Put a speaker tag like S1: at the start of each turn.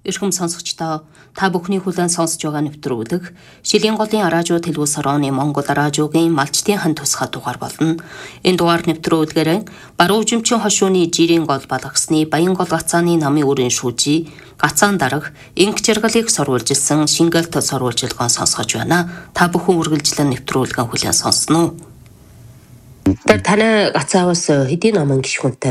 S1: Эрхэм сонсогчдоо та бүхний хүлээн сонсож байгаа нэвтрүүлэг Шилийн голын радио Телевиз орооны Монгол радиогийн малчтын хан тусгай дугаар болно. Энэ дугаар нэвтрүүлгээр баруун жимчийн хошууны жирийн гол балгасны Баян гол гацааны намын өрийн шүүжий гацаан дарга инг жаргалыг соруулжилсан Шингэлт соруулжилгаан сонсгож байна. Та бүхэн үргэлжлэн нэвтрүүлгэн хүлээн сонсноо. Тэр танай гацаавас хэдийн намын гишүүнтэй